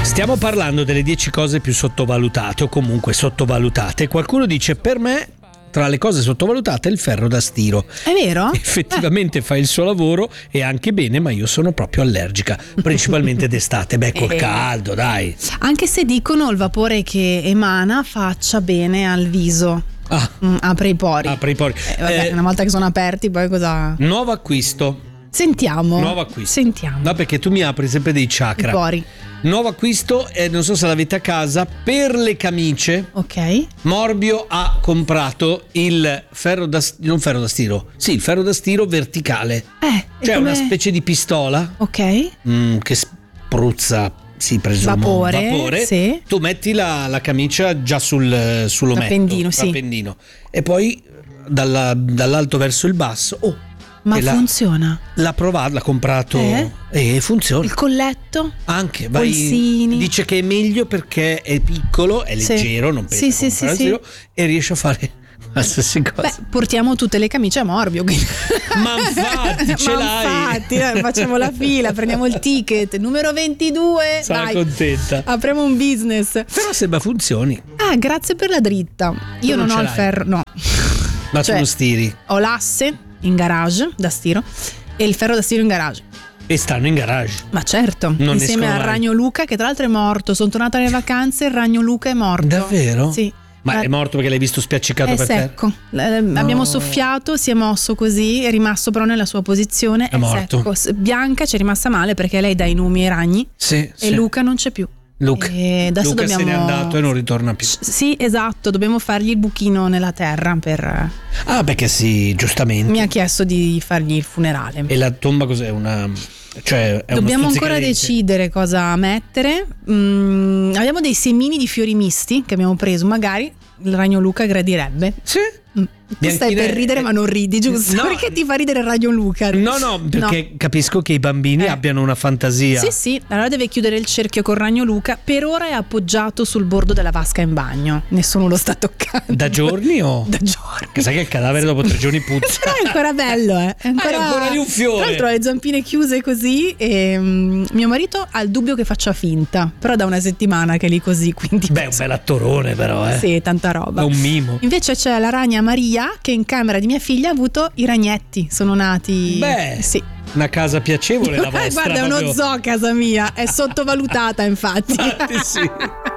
Stiamo parlando delle 10 cose più sottovalutate o comunque sottovalutate. Qualcuno dice: per me tra le cose sottovalutate è il ferro da stiro. È vero? Effettivamente fa il suo lavoro e anche bene, ma io sono proprio allergica, principalmente d'estate. Beh, col caldo, dai. Anche se dicono il vapore che emana faccia bene al viso. Apre i pori. Una volta che sono aperti, poi cosa? Nuovo acquisto. Sentiamo. Nuovo acquisto. Sentiamo. No, perché tu mi apri sempre dei chakra. I pori. Nuovo acquisto, non so se l'avete a casa, per le camicie. Ok. Morbio ha comprato il ferro da non ferro da stiro. Sì, il ferro da stiro verticale. Cioè una specie di pistola. Ok. Che spruzza, sì, presumo vapore. Sì. Tu metti la camicia già sull'ometto, L'appendino, sì. l'appendino, e poi dall'alto verso il basso. Ma funziona? L'ha provato, l'ha comprato e funziona. Il colletto? Anche, polsini. Dice che è meglio perché è piccolo, è leggero, non pesa come ferro e riesce a fare la stessa cosa. Beh, portiamo tutte le camicie a Morbio. Ma infatti ce l'hai. Infatti, facciamo la fila, prendiamo il ticket numero 22. Sarà contenta. Apriamo un business. Però sembra funzioni. Grazie per la dritta. Io non ho il ferro, no. Ma tu lo stiri? Ho l'asse in garage da stiro e il ferro da stiro in garage. E stanno in garage. Ma certo, non insieme al ragno Luca, che tra l'altro è morto. Sono tornata alle vacanze, il ragno Luca è morto. Davvero? Sì. Ma è morto perché l'hai visto spiaccicato per terra? È secco. Abbiamo soffiato, si è mosso così, è rimasto però nella sua posizione. È morto. Secco. Bianca ci è rimasta male perché lei dà i numi ai ragni. Sì. E Luca non c'è più. Luca se ne è andato e non ritorna più. Sì, esatto, dobbiamo fargli il buchino nella terra per... perché sì, giustamente. Mi ha chiesto di fargli il funerale. E la tomba cos'è? Dobbiamo ancora decidere cosa mettere. Abbiamo dei semini di fiori misti che abbiamo preso, magari il ragno Luca gradirebbe. Sì. Tu stai per ridere ma non ridi, giusto? No. Perché ti fa ridere il ragno Luca? No, perché capisco che i bambini abbiano una fantasia. Sì, allora deve chiudere il cerchio col ragno Luca. Per ora è appoggiato sul bordo della vasca in bagno. Nessuno lo sta toccando. Da giorni o? Da giorni. Che sai che il cadavere dopo 3 giorni puzza. Però è ancora bello, È ancora lì un fiore. Tra l'altro ha le zampine chiuse così e mio marito ha il dubbio che faccia finta. Però da una settimana che è lì così, quindi... Beh, un bel attorone però, Sì, tanta roba. È un mimo. Invece c'è la ragna Maria che in camera di mia figlia ha avuto i ragnetti. Sono nati... Beh, sì. Una casa piacevole la vostra. Guarda, è uno zoo a casa mia. È sottovalutata, infatti. Infatti sì.